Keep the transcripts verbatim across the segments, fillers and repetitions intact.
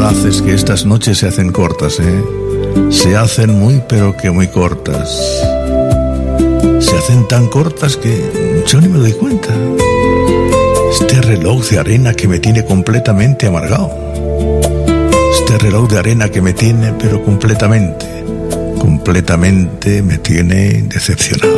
verdad es que estas noches se hacen cortas, ¿eh? Se hacen muy, pero que muy cortas. Se hacen tan cortas que yo ni me doy cuenta. Este reloj de arena que me tiene completamente amargado. Este reloj de arena que me tiene, pero completamente, completamente me tiene decepcionado.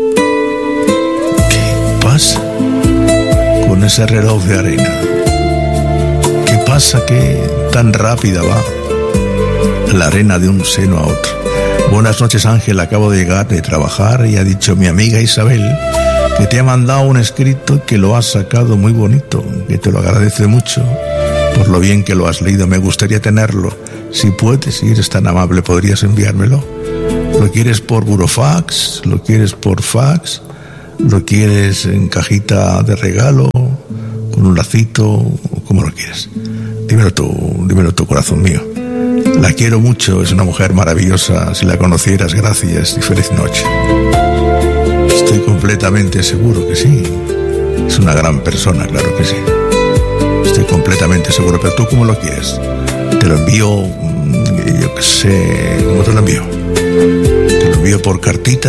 ¿Qué pasa con ese reloj de arena? ¿Qué pasa que tan rápida va la arena de un seno a otro? Buenas noches, Ángel, acabo de llegar de trabajar y ha dicho mi amiga Isabel que te ha mandado un escrito y que lo has sacado muy bonito, que te lo agradece mucho por lo bien que lo has leído. Me gustaría tenerlo. Si puedes, si eres tan amable, ¿podrías enviármelo? ¿Lo quieres por burofax? ¿Lo quieres por fax? ¿Lo quieres en cajita de regalo? ¿Con un lacito? ¿Cómo lo quieres? Dímelo tú, dímelo tú, corazón mío. La quiero mucho, es una mujer maravillosa. Si la conocieras, gracias y feliz noche. Estoy completamente seguro que sí. Es una gran persona, claro que sí. Estoy completamente seguro. Pero tú, ¿cómo lo quieres? Te lo envío, yo qué sé, ¿cómo te lo envío? Te lo envío por cartita,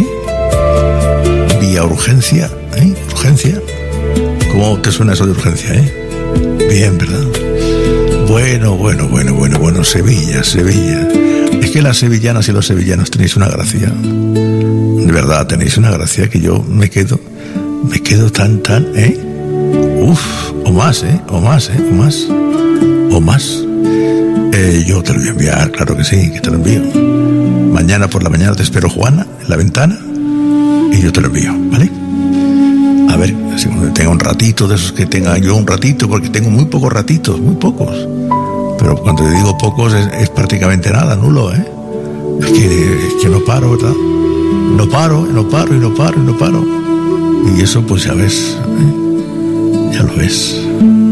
¿eh? Vía urgencia, ¿eh? Urgencia. ¿Cómo te suena eso de urgencia, eh? Bien, ¿verdad? Bueno, bueno, bueno, bueno, bueno, Sevilla, Sevilla. Es que las sevillanas y los sevillanos tenéis una gracia. De verdad, tenéis una gracia que yo me quedo, me quedo tan, tan, ¿eh? Uf, o más, ¿eh? O más, ¿eh? O más, o más. Eh, yo te lo voy a enviar, claro que sí, que te lo envío. Mañana por la mañana te espero, Juana, en la ventana, y yo te lo envío, ¿vale? A ver, si tenga un ratito de esos que tenga yo un ratito, porque tengo muy pocos ratitos, muy pocos. Pero cuando te digo pocos es, es prácticamente nada, nulo, ¿eh? Es que, es que no paro, ¿verdad? No paro, no paro, y no paro, y no paro. Y eso pues ya ves, ¿eh? Ya lo ves.